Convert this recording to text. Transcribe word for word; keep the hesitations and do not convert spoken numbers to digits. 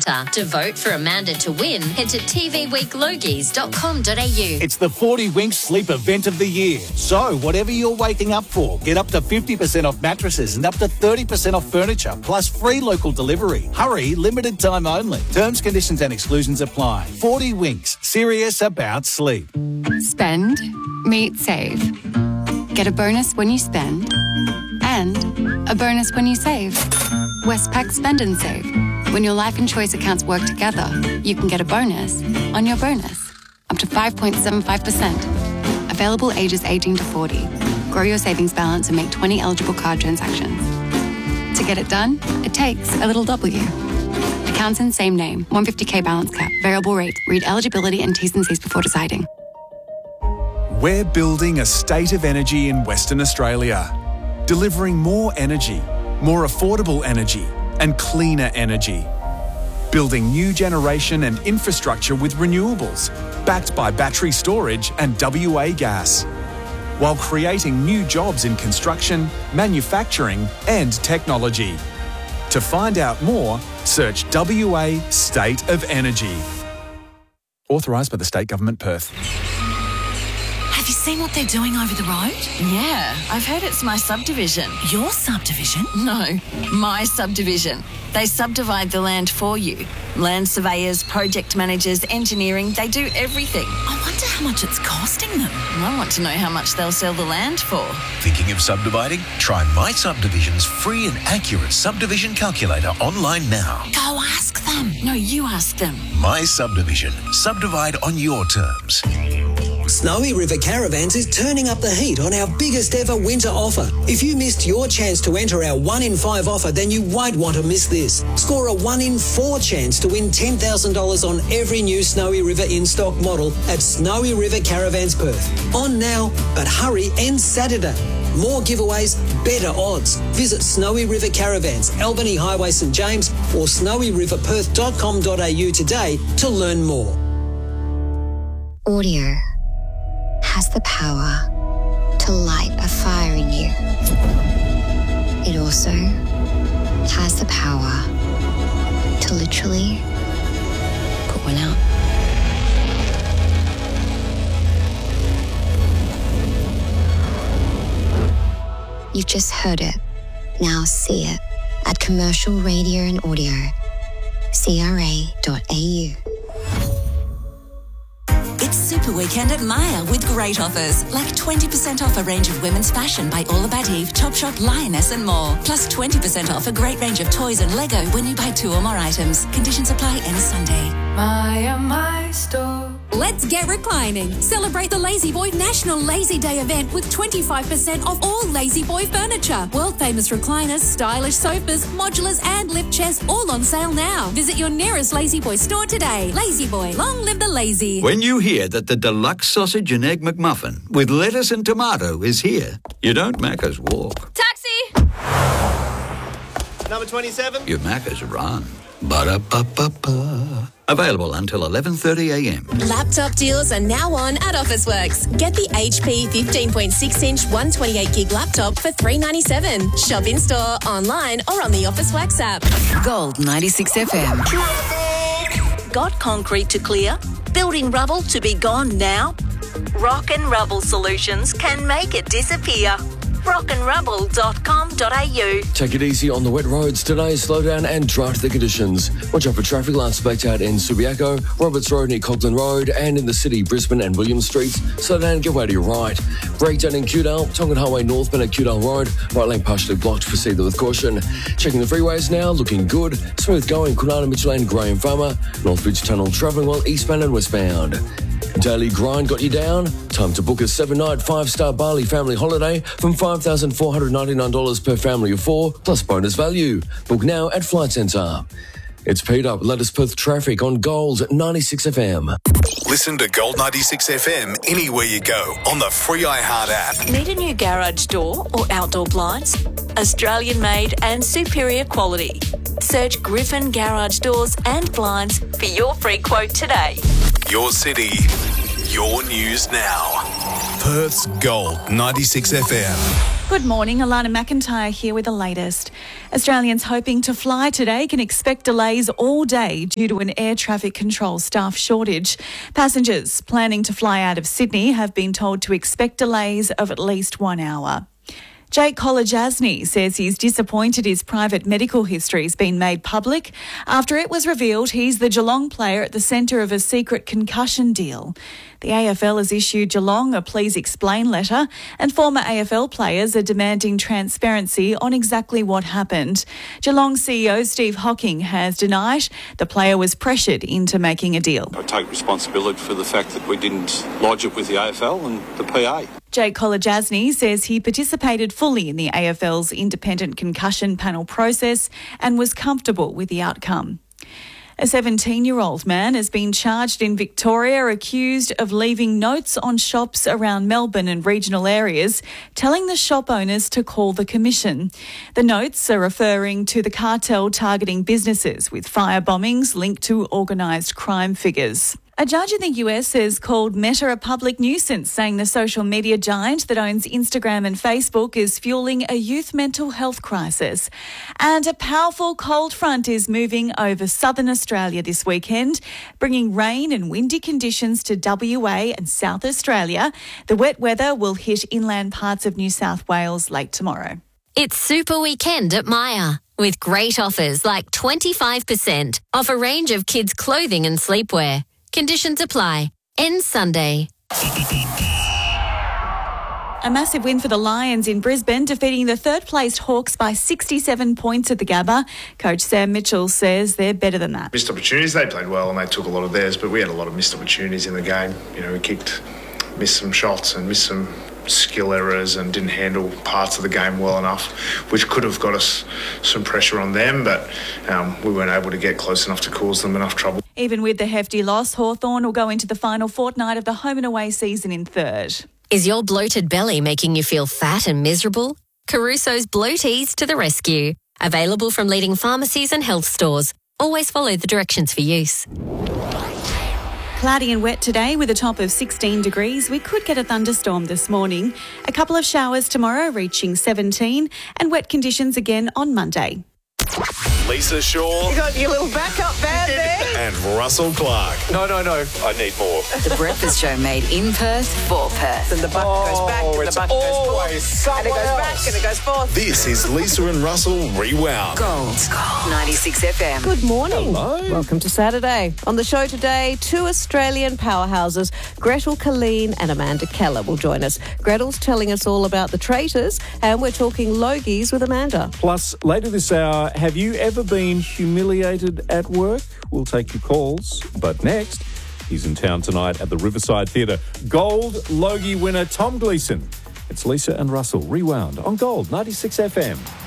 Centre. To vote for Amanda to win, head to t v week logies dot com dot a u. It's the forty Winks Sleep Event of the Year. So, whatever you're waking up for, get up to fifty percent off mattresses and up to thirty percent off furniture, plus free local delivery. Hurry, limited time only. Terms, conditions and exclusions apply. forty Winks, serious about sleep. Spend, meet, save. Get a bonus when you spend and a bonus when you save. Westpac Spend and Save. When your life and choice accounts work together, you can get a bonus on your bonus. Up to five point seven five percent. Available ages eighteen to forty. Grow your savings balance and make twenty eligible card transactions. To get it done, it takes a little W. Accounts in same name. one hundred fifty k balance cap. Variable rate. Read eligibility and T's and C's before deciding. We're building a state of energy in Western Australia, delivering more energy, more affordable energy and cleaner energy. Building new generation and infrastructure with renewables, backed by battery storage and W A gas, while creating new jobs in construction, manufacturing and technology. To find out more, search W A State of Energy. Authorised by the State Government, Perth. Have you seen what they're doing over the road? Yeah, I've heard it's my subdivision. Your subdivision? No, my subdivision. They subdivide the land for you. Land surveyors, project managers, engineering, they do everything. I wonder how much it's costing them. I want to know how much they'll sell the land for. Thinking of subdividing? Try My Subdivision's free and accurate subdivision calculator online now. Go ask them. No, you ask them. My Subdivision. Subdivide on your terms. Snowy River Caravans is turning up the heat on our biggest ever winter offer. If you missed your chance to enter our one in five offer, then you won't want to miss this. Score a one in four chance to win ten thousand dollars on every new Snowy River in-stock model at Snowy River Caravans Perth. On now, but hurry, end Saturday. More giveaways, better odds. Visit Snowy River Caravans, Albany Highway St James or snowy river perth dot com dot a u today to learn more. Audio has the power to light a fire in you. It also has the power to literally put one out. You've just heard it. Now see it at Commercial Radio and Audio, c r a dot a u. It's Super Weekend at Maya with great offers, like twenty percent off a range of women's fashion by All About Eve, Topshop, Lioness and more. Plus twenty percent off a great range of toys and Lego when you buy two or more items. Conditions apply end Sunday. Maya, my store. Let's get reclining. Celebrate the Lazy Boy National Lazy Day event with twenty-five percent off all Lazy Boy furniture. World-famous recliners, stylish sofas, modulars and lift chairs all on sale now. Visit your nearest Lazy Boy store today. Lazy Boy, long live the lazy. When you hear that the deluxe sausage and egg McMuffin with lettuce and tomato is here, you don't Macca's walk. Taxi! Number twenty-seven. You Macca's run. Ba-da-ba-ba-ba. Available until eleven thirty a m. Laptop deals are now on at Officeworks. Get the H P fifteen point six inch one twenty-eight gig laptop for three ninety-seven. Shop in store, online or on the Officeworks app. Gold ninety-six F M. Got concrete to clear? Building rubble to be gone now? Rock and Rubble Solutions can make it disappear. rock and rubble dot com dot a u. Take it easy on the wet roads today. Slow down and dry to the conditions. Watch out for traffic lights spec'd out in Subiaco, Roberts Road near Coglan Road, and in the city, Brisbane and William Streets. Slow down and get way to your right. Breakdown in Kewdale, Tongan Highway northbound at Kewdale Road. Right lane partially blocked. Proceed with caution. Checking the freeways now, looking good. Smooth going, Kunana, Mitchell and Graham Farmer. Northbridge Tunnel travelling well eastbound and westbound. Daily grind got you down? Time to book a seven-night, five-star Bali family holiday from five thousand four hundred ninety-nine dollars per family of four, plus bonus value. Book now at Flight Centre. It's Pete Up, latest Perth traffic on Gold ninety-six F M. Listen to Gold ninety-six F M anywhere you go on the free iHeart app. Need a new garage door or outdoor blinds? Australian made and superior quality. Search Griffin Garage Doors and Blinds for your free quote today. Your city, your news now. Perth's Gold ninety-six F M. Good morning, Alana McIntyre here with the latest. Australians hoping to fly today can expect delays all day due to an air traffic control staff shortage. Passengers planning to fly out of Sydney have been told to expect delays of at least one hour. Jake Kolodjasny says he's disappointed his private medical history has been made public after it was revealed he's the Geelong player at the centre of a secret concussion deal. The A F L has issued Geelong a please explain letter, and former A F L players are demanding transparency on exactly what happened. Geelong C E O Steve Hocking has denied the player was pressured into making a deal. I take responsibility for the fact that we didn't lodge it with the A F L and the P A. Jake Kolodjasny says he participated fully in the A F L's independent concussion panel process and was comfortable with the outcome. A seventeen-year-old man has been charged in Victoria accused of leaving notes on shops around Melbourne and regional areas, telling the shop owners to call the Commission. The notes are referring to the cartel targeting businesses with fire bombings linked to organised crime figures. A judge in the U S has called Meta a public nuisance, saying the social media giant that owns Instagram and Facebook is fueling a youth mental health crisis. And a powerful cold front is moving over southern Australia this weekend, bringing rain and windy conditions to W A and South Australia. The wet weather will hit inland parts of New South Wales late tomorrow. It's Super Weekend at Myer, with great offers like twenty-five percent off a range of kids' clothing and sleepwear. Conditions apply. Ends Sunday. A massive win for the Lions in Brisbane, defeating the third-placed Hawks by sixty-seven points at the Gabba. Coach Sam Mitchell says they're better than that. Missed opportunities, they played well and they took a lot of theirs, but we had a lot of missed opportunities in the game. You know, we kicked, missed some shots and missed some skill errors and didn't handle parts of the game well enough, which could have got us some pressure on them, but um, we weren't able to get close enough to cause them enough trouble. Even with the hefty loss, Hawthorn will go into the final fortnight of the home and away season in third. Is your bloated belly making you feel fat and miserable? Caruso's Bloaties to the rescue. Available from leading pharmacies and health stores. Always follow the directions for use. Cloudy and wet today with a top of sixteen degrees. We could get a thunderstorm this morning. A couple of showers tomorrow reaching seventeen, and wet conditions again on Monday. Lisa Shaw. You got your little backup band there. And Russell Clark. No, no, no. I need more. The Breakfast Show made in Perth for Perth. And the bucket oh, goes back and the bucket goes forth. And it goes else. back and it goes forth. This is Lisa and Russell Rewound. Gold. Gold. ninety-six F M. Good morning. Hello. Welcome to Saturday. On the show today, two Australian powerhouses, Gretel Killeen and Amanda Keller, will join us. Gretel's telling us all about the traitors, and we're talking Logies with Amanda. Plus, later this hour, have you ever been humiliated at work? We'll take your calls. But next, he's in town tonight at the Riverside Theatre. Gold Logie winner Tom Gleeson. It's Lisa and Russell Rewound on Gold ninety-six F M.